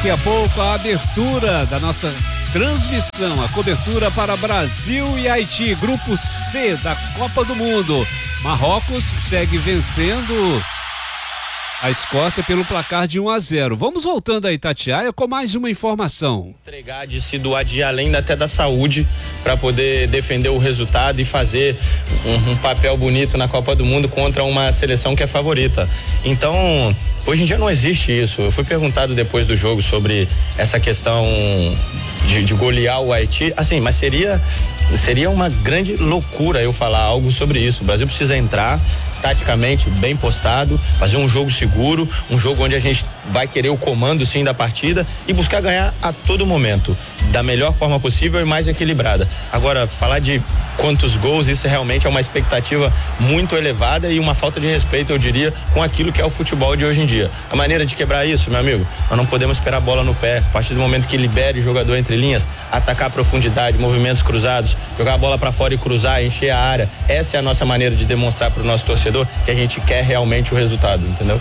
Daqui a pouco a abertura da nossa transmissão, a cobertura para Brasil e Haiti, grupo C da Copa do Mundo. Marrocos segue vencendo a Escócia pelo placar de 1-0. Vamos voltando a Itatiaia com mais uma informação. Entregar de se doar de além até da saúde para poder defender o resultado e fazer um papel bonito na Copa do Mundo contra uma seleção que é favorita. Então, hoje em dia não existe isso. Eu fui perguntado depois do jogo sobre essa questão de golear o Haiti, assim, mas seria uma grande loucura eu falar algo sobre isso. O Brasil precisa entrar taticamente bem postado, fazer um jogo seguro, um jogo onde a gente vai querer o comando sim da partida e buscar ganhar a todo momento, da melhor forma possível e mais equilibrada. Agora, falar de quantos gols, isso realmente é uma expectativa muito elevada e uma falta de respeito, eu diria, com aquilo que é o futebol de hoje em dia. A maneira de quebrar isso, meu amigo, nós não podemos esperar a bola no pé. A partir do momento que libere o jogador entre linhas, atacar a profundidade, movimentos cruzados, jogar a bola para fora e cruzar, encher a área, essa é a nossa maneira de demonstrar para o nosso torcedor que a gente quer realmente o resultado, entendeu?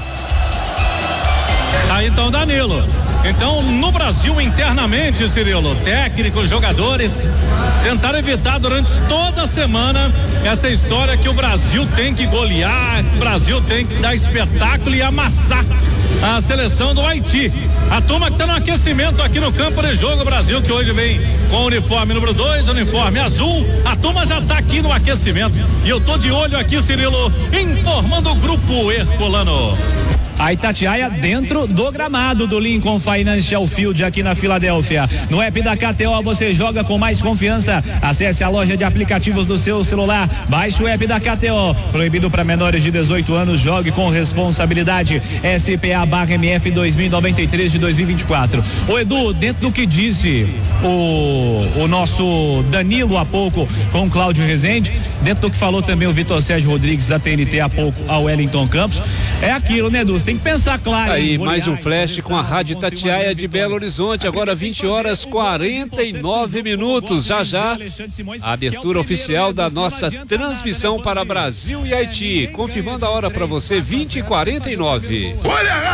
Tá, então, Danilo. Então, no Brasil, internamente, Cirilo, técnicos, jogadores tentaram evitar durante toda a semana essa história que o Brasil tem que golear, o Brasil tem que dar espetáculo e amassar a seleção do Haiti. A turma que tá no aquecimento aqui no campo de jogo, o Brasil que hoje vem com o uniforme número 2, uniforme azul, a turma já tá aqui no aquecimento e eu tô de olho aqui, Cirilo, informando o grupo Herculano. A Itatiaia dentro do gramado do Lincoln Financial Field aqui na Filadélfia. No app da KTO você joga com mais confiança. Acesse a loja de aplicativos do seu celular. Baixe o app da KTO. Proibido para menores de 18 anos. Jogue com responsabilidade. SPA/MF 2093 de 2024. O Edu, dentro do que disse o nosso Danilo há pouco com o Cláudio Rezende, dentro do que falou também o Vitor Sérgio Rodrigues da TNT há pouco ao Wellington Campos, é aquilo, né, Edu? Tem que pensar, claro. Aí, mais um flash com a Rádio Itatiaia de Belo Horizonte, agora 20h49. Já a abertura oficial da nossa transmissão para Brasil e Haiti. Confirmando a hora para você, 20h49. Olha!